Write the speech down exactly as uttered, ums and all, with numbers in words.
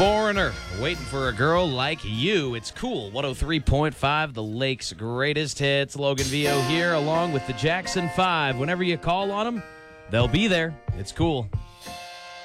Foreigner, waiting for a girl like you. It's cool. one oh three point five, the Lake's greatest hits. Logan Vio here, along with the Jackson five. Whenever you call on them, they'll be there. It's cool.